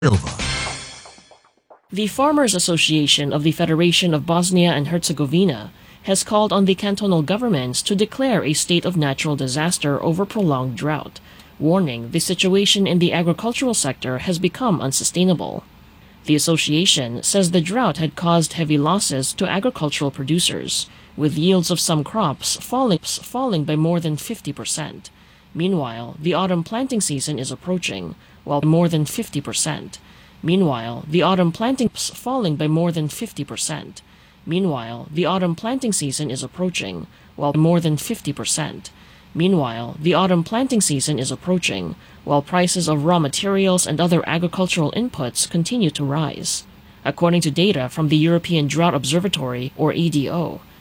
Silva. The Farmers Association of the Federation of Bosnia and Herzegovina has called on the cantonal governments to declare a state of natural disaster over prolonged drought, warning the situation in the agricultural sector has become unsustainable. The association says the drought had caused heavy losses to agricultural producers, with yields of some crops falling by more than 50%. Meanwhile, the autumn planting season is approaching, while more than 50%. Meanwhile, the autumn planting falling by more than 50%. Meanwhile, the autumn planting season is approaching, while more than 50%. Meanwhile, the autumn planting season is approaching, while prices of raw materials and other agricultural inputs continue to rise. According to data from the European Drought Observatory, or EDO,